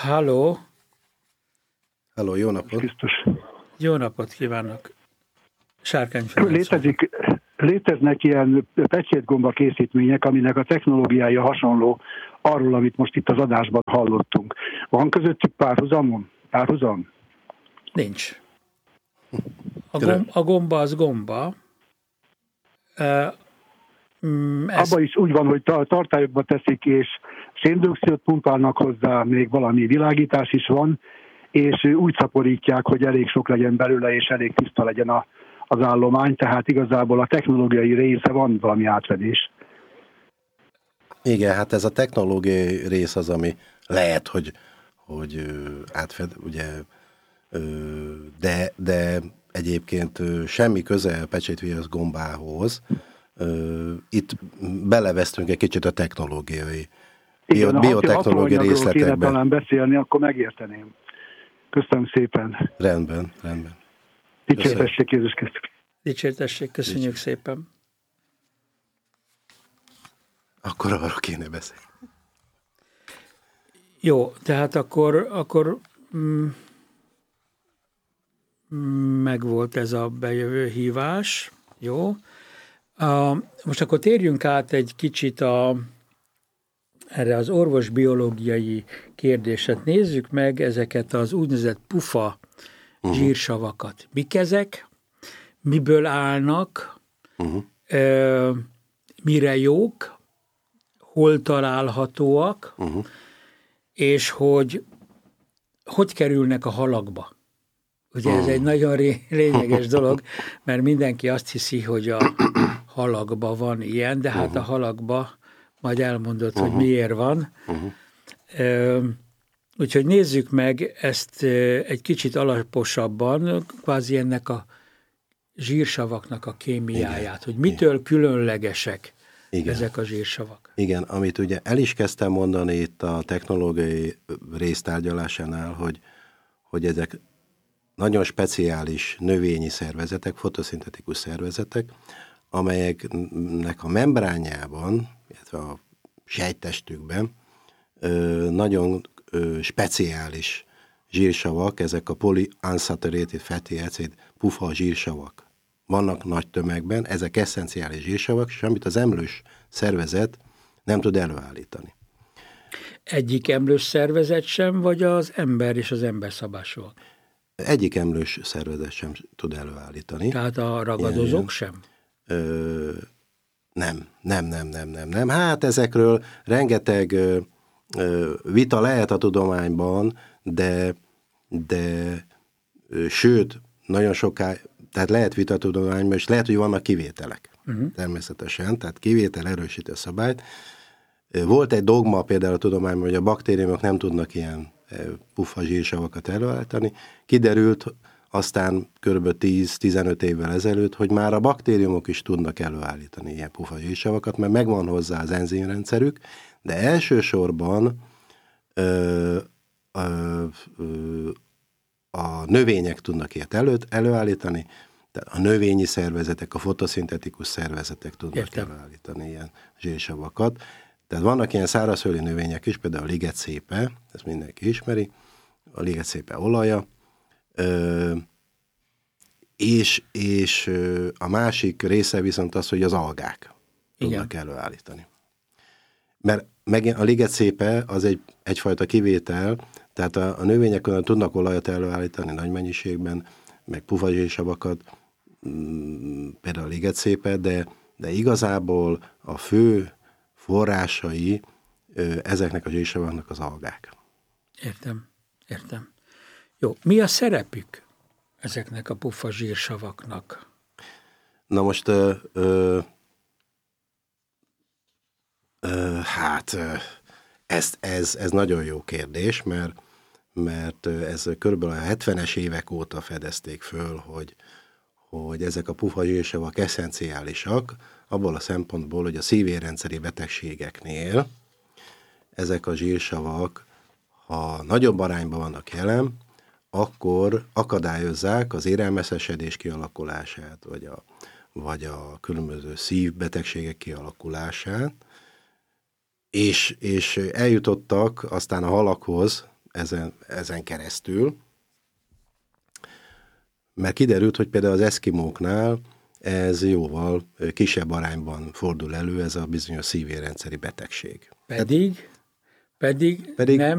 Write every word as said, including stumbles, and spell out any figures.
Halló! Halló, jó napot! Biztos. Jó napot kívánok! Sárkány Ferenc. Létezik, léteznek ilyen pecsétgomba készítmények, aminek a technológiája hasonló arról, amit most itt az adásban hallottunk. Van közöttük párhuzamon? Párhuzam? Nincs. A, gomb, a gomba az gomba. Uh, mm, ez... Abba is úgy van, hogy tartályokba teszik, és széndioxidot pumpálnak hozzá, még valami világítás is van, és úgy szaporítják, hogy elég sok legyen belőle, és elég tiszta legyen a, az állomány, tehát igazából a technológiai része van valami átfedés. Igen, hát ez a technológiai rész az, ami lehet, hogy, hogy átfed, ugye, de, de egyébként semmi köze a pecsétviasz gombához. Itt belevesztünk egy kicsit a technológiai, igen, bio, biotechnológiai részletekbe. Kéne talán beszélni, akkor megérteném. Köszönöm szépen. Rendben, rendben. Dicsértessék Jézus Krisztus. Dicsértessék, köszönjük Dicsértessék. Szépen. Akkor arra kéne beszélni. Jó, tehát akkor, akkor mm, megvolt ez a bejövő hívás. Jó. Uh, most akkor térjünk át egy kicsit a, erre az orvosbiológiai kérdéset. Nézzük meg ezeket az úgynevezett pufa uh-huh. zsírsavakat. Mik ezek? Miből állnak? Uh-huh. Uh, mire jók? Hol találhatóak? Uh-huh. És hogy hogy kerülnek a halakba? Ugye ez egy nagyon ré- lényeges dolog, mert mindenki azt hiszi, hogy a halakba van ilyen, de hát uh-huh. a halakba majd elmondod, uh-huh. hogy miért van. Uh-huh. Uh, úgyhogy nézzük meg ezt uh, egy kicsit alaposabban, kvázi ennek a zsírsavaknak a kémiáját, igen. hogy mitől igen. különlegesek igen. ezek a zsírsavak. Igen, amit ugye el is kezdtem mondani itt a technológiai résztárgyalásánál, hogy, hogy ezek nagyon speciális növényi szervezetek, fotoszintetikus szervezetek, amelyeknek a membránjában, illetve a sejttestükben nagyon speciális zsírsavak, ezek a polyunsaturated fatty acid, pufa zsírsavak. Vannak nagy tömegben, ezek esszenciális zsírsavak, és amit az emlős szervezet nem tud előállítani. Egyik emlős szervezet sem, vagy az ember és az emberszabásúak? Egyik emlős szervezet sem tud előállítani. Tehát a ragadozók ilyen, sem? Ö, nem, nem, nem, nem, nem, nem. Hát ezekről rengeteg ö, ö, vita lehet a tudományban, de, de ö, sőt, nagyon soká, tehát lehet vita a tudományban, és lehet, hogy vannak kivételek. Uh-huh. Természetesen, tehát kivétel erősíti a szabályt. Volt egy dogma például a tudományban, hogy a baktériumok nem tudnak ilyen pufa zsírsavakat előállítani. Kiderült aztán kb. tíz-tizenöt évvel ezelőtt, hogy már a baktériumok is tudnak előállítani ilyen pufa zsírsavakat, mert megvan hozzá az enzimrendszerük, de elsősorban ö, ö, ö, a növények tudnak ilyet elő, előállítani, tehát a növényi szervezetek, a fotoszintetikus szervezetek tudnak Értem. előállítani ilyen zsírsavakat. Tehát vannak ilyen szárazföldi növények is, például a ligetszépe, ezt mindenki ismeri, a ligetszépe olaja, ö, és, és ö, a másik része viszont az, hogy az algák Igen. tudnak előállítani. Mert megint a ligetszépe az egy, egyfajta kivétel, tehát a, a növények tudnak olajat előállítani nagy mennyiségben, meg pufa zsírsavakat, például a ligetszépe, de, de igazából a fő forrásai ö, ezeknek a zsírsavaknak az algák. Értem, értem. Jó, mi a szerepük ezeknek a pufa zsírsavaknak? Na most, ö, ö, ö, hát ö, ez, ez, ez nagyon jó kérdés, mert, mert ez körülbelül a hetvenes évek óta fedezték föl, hogy, hogy ezek a pufa zsírsavak esszenciálisak, abból a szempontból, hogy a szívérendszeri betegségeknél ezek a zsírsavak, ha nagyobb arányban vannak jelen, akkor akadályozzák az érelmeszesedés kialakulását, vagy a, vagy a különböző szívbetegségek kialakulását, és, és eljutottak aztán a halakhoz ezen, ezen keresztül. Mert kiderült, hogy például az eszkimóknál ez jóval kisebb arányban fordul elő, ez a bizonyos szívérendszeri betegség. Pedig, pedig, pedig nem